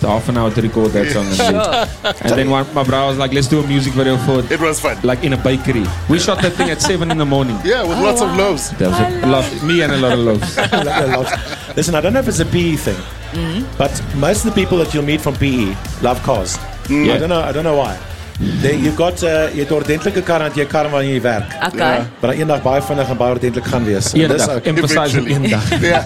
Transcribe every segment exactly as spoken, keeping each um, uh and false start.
half an hour to record that song. And then, and then one, my brother was like, let's do a music video for it. It was fun. Like in a bakery. We shot that thing at seven in the morning. Yeah, with oh, lots wow. of loaves. There was a lot, me and a lot of loaves. Listen, I don't know if it's a P E thing, mm-hmm. but most of the people that you'll meet from P E love cars. Mm. Yeah. I don't know. I don't know why. They, you've got uh, jy het 'n ordentlike kar en jy kar wanneer jy werk. Okay. Yeah. Maar eendag baie vinnig en baie ordentlik gaan wees. Eendag, emphasize on eendag. Yeah.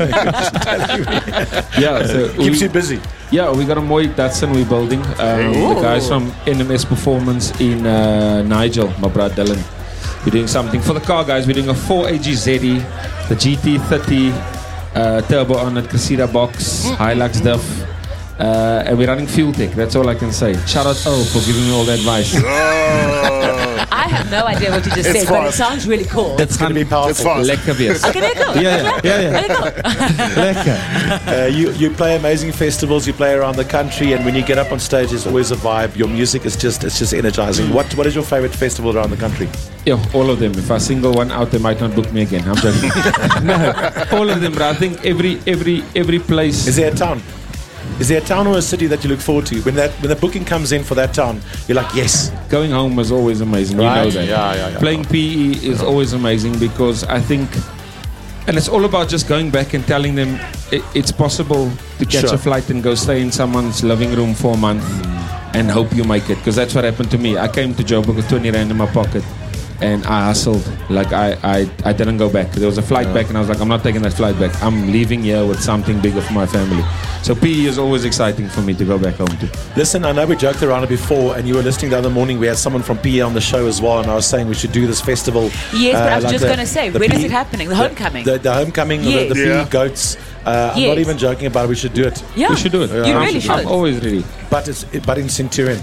Yeah, so keeps you busy. Yeah, we got a Moy Datsun we're building. Um, the guys from N M S Performance in uh, Nigel, my brother Dylan. We're doing something for the car guys. We're doing a four A G Z E, the G T thirty uh, turbo on it, Cressida box, Hilux diff. Uh, and we're running Fuel Tech, that's all I can say. Shout out O for giving me all the advice. Oh. I have no idea what you just it's said, fast. But it sounds really cool. It's going to be powerful. Lekker wees. Okay, lekker. Yeah, yeah, yeah. yeah. Lekker. Uh, you, you play amazing festivals, you play around the country, and when you get up on stage, there's always a vibe. Your music is just, it's just energizing. What, what is your favorite festival around the country? Yeah, all of them. If I single one out, they might not book me again. I'm joking. No, all of them, but I think every, every, every place. Is there a town? Is there a town or a city that you look forward to? When that when the booking comes in for that town, you're like, yes. Going home is always amazing. Right. You know that. Yeah, yeah, yeah. Playing P E is yeah. always amazing because I think, and it's all about just going back and telling them it, it's possible to catch sure. a flight and go stay in someone's living room for a month mm. and hope you make it. Because that's what happened to me. I came to Joburg with twenty rand in my pocket. And I hustled, like I, I, I didn't go back. There was a flight yeah. back and I was like, I'm not taking that flight back. I'm leaving here with something bigger for my family. So P E is always exciting for me to go back home to. Listen, I know we joked around it before and you were listening the other morning. We had someone from P E on the show as well and I was saying we should do this festival. Yes, uh, but I was like just going to say, where P E, is it happening? The homecoming? The, the, the homecoming, yes. the, the yeah. P E goats. Uh, I'm yes. not even joking about it. We should do it. Yeah. We should do it. You yeah. really should. I'm always ready. But it's it, but in Centurion.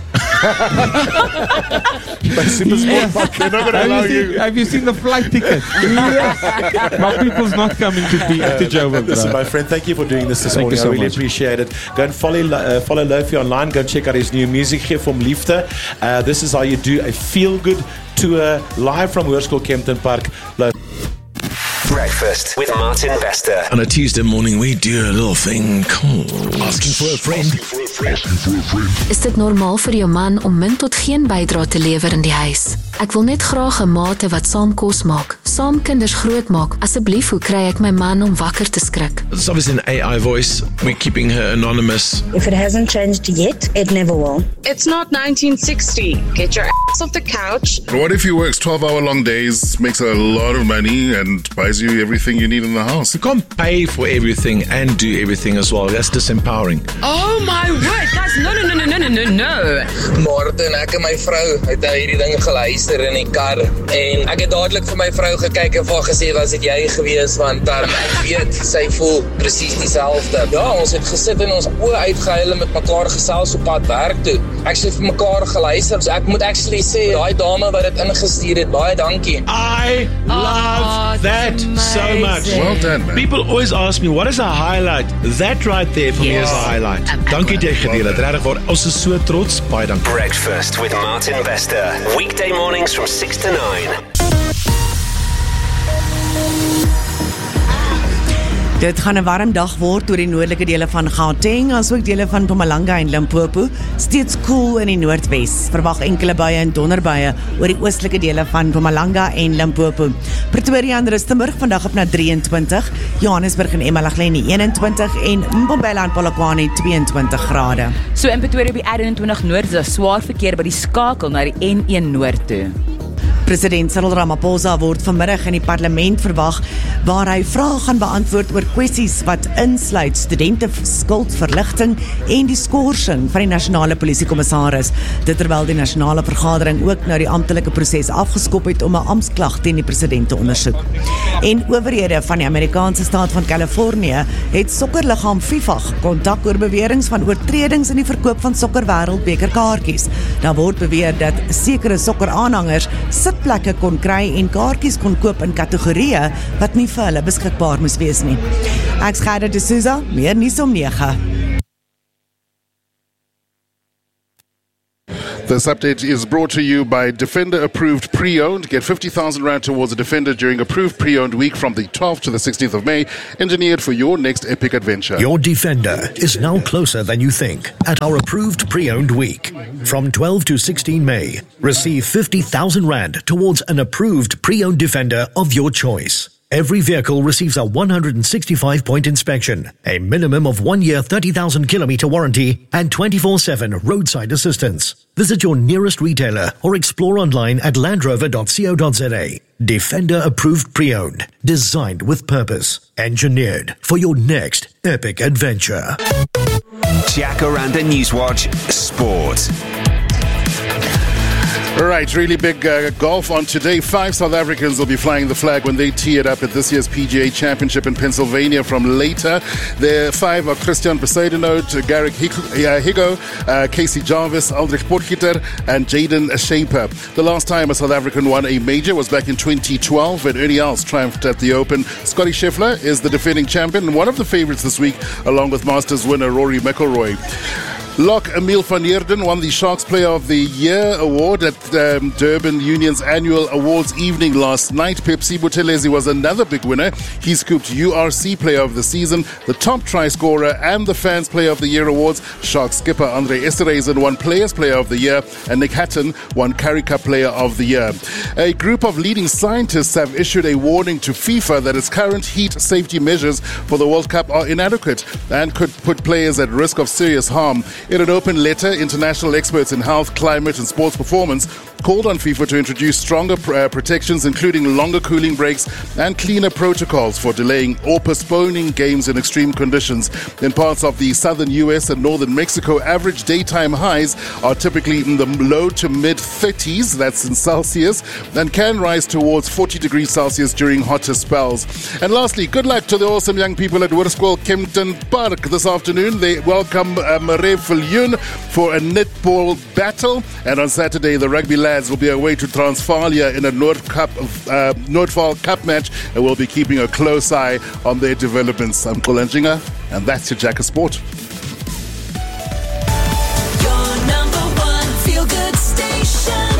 But super yes. sport, they're not going to allow you. you. Seen, have you seen the flight ticket? Yes. My people's not coming to be uh, to Joburg. Listen, my friend, thank you for doing this this thank morning. So I really much. appreciate it. Go and follow uh, follow Lofi online. Go and check out his new music here from Liefde. Uh, this is how you do a feel good tour live from Hoërskool Kempton Park. Breakfast with Martin Bester. On a Tuesday morning, we do a little thing called Asking for a Friend. Is dit normaal vir jou man om min tot geen bydrae te lewer in die huis? Ek wil net graag 'n maat wat saam kos maak, saam kinders grootmaak. Asseblief, hoe kry ek my man om wakker te skrik? It's obviously an A I voice. We're keeping her anonymous. If it hasn't changed yet, it never will. It's not nineteen sixty. Get your ass off the couch. What if he works twelve-hour long days, makes a lot of money, and buys you everything you need in the house? You can't pay for everything and do everything as well. That's disempowering. Oh my word, guys, no, no, no, no, no, no, no, no. Martin, ek en my vrou het nou hierdie ding geluister in die kar en ek het dadelik vir my vrou gekyk en vir gesê was dit jy gewees want um, ek weet sy voel presies dieselfde. Ja, ons het gesit en ons oë uitgehuil en met mekaar gesels op pad werk toe. Ek sê vir mekaar geluister, so ek moet actually sê daai dame wat dit ingestuur het, baie dankie. I love oh, that so much. Well done, man. People always ask me, what is a highlight? That right there for yes. me is a highlight. Um, dankie jy gedeel het. Regtig waar, ons is so trots. Baie dankie. Breakfast with Martin Bester. Weekday mornings from six to nine. Dit gaan 'n warm dag word oor die noordelike dele van Gauteng, asook dele van Mpumalanga en Limpopo. Steeds koel in die noordwes. Verwag enkele buie en donderbuie oor die oostelike dele van Mpumalanga en Limpopo. Pretoria en Rustenburg vandag op na drieëntwintig, Johannesburg en Emalaglen eenentwintig en Mbombela en Polokwane tweeëntwintig grade. So in Pretoria by R eenentwintig Noord is swaar verkeer by die skakel na die N een Noord toe. President Cyril Ramaphosa word vanmiddag in die parlement verwag waar hy vrae gaan beantwoord oor kwessies wat insluit studente skuldverligting en die skorsing van die nasionale polisiekommissaris. Dit terwyl die nasionale vergadering ook nou die amptelike proses afgeskop het om 'n amptklag teen die president te ondersoek. En owerhede van die Amerikaanse staat van Kalifornië het sokkerliggaam FIFA kontak oor beweringe van oortredings in die verkoop van sokkerwêreldbekerkaartjies. Daar word beweer dat sekere sokkeraanhangers sitplekke kon kry en kaartjies kon koop in kategorieë wat nie vir hulle beskikbaar moes wees nie. Ek Gerda de Souza, meer nuus om nege. This update is brought to you by Defender Approved Pre-Owned. Get fifty thousand rand towards a Defender during Approved Pre-Owned Week from the twelfth to the sixteenth of May. Engineered for your next epic adventure. Your Defender is now closer than you think at our Approved Pre-Owned Week. From twelve to sixteen May, receive fifty thousand rand towards an approved pre-owned Defender of your choice. Every vehicle receives a one hundred sixty-five point inspection, a minimum of one year thirty thousand kilometer warranty, and twenty-four seven roadside assistance. Visit your nearest retailer or explore online at landrover dot co dot za. Defender Approved Pre-Owned. Designed with purpose. Engineered for your next epic adventure. Jacaranda Newswatch Sport. All right, really big uh, golf on today. Five South Africans will be flying the flag when they tee it up at this year's P G A Championship in Pennsylvania from later. The five are Christian Bezuidenhout, Garrick Higgo, uh, Casey Jarvis, Aldrich Potgieter, and Jaden Shaper. The last time a South African won a major was back in twenty twelve when Ernie Els triumphed at the Open. Scotty Scheffler is the defending champion and one of the favorites this week, along with Masters winner Rory McIlroy. Lock Emil van Heerden won the Sharks Player of the Year award at um, Durban Union's annual awards evening last night. Pepsi Buthelezi was another big winner. He scooped U R C Player of the Season, the top try scorer, and the Fans Player of the Year awards. Sharks skipper Andre Esterhuizen won Players Player of the Year, and Nick Hatton won Currie Cup Player of the Year. A group of leading scientists have issued a warning to FIFA that its current heat safety measures for the World Cup are inadequate and could put players at risk of serious harm. In an open letter, international experts in health, climate and sports performance called on FIFA to introduce stronger uh, protections, including longer cooling breaks and cleaner protocols for delaying or postponing games in extreme conditions. In parts of the southern U S and northern Mexico, average daytime highs are typically in the low to mid thirties, that's in Celsius, and can rise towards forty degrees Celsius during hotter spells. And lastly, good luck to the awesome young people at Hoërskool Kempton Park this afternoon. They welcome uh, Marais Viljoen for a netball battle, and on Saturday the rugby lads will be away to Transvalia in a Noord Cup, uh, Noordval Cup match, and we'll be keeping a close eye on their developments. I'm Kolanjinga, and that's your Jack of Sport. Your number one feel-good station.